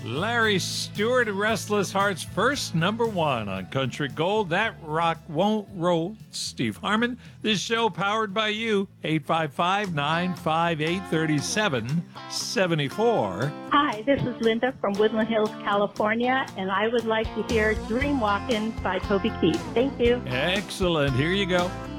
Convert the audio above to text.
Larry Stewart, Restless Hearts, first number one on Country Gold. That rock won't roll. Steve Harmon, this show powered by you. 855-958-3774. Hi, this is Linda from Woodland Hills, California, and I would like to hear Dream Walkin' by Toby Keith. Thank you. Excellent. Here you go.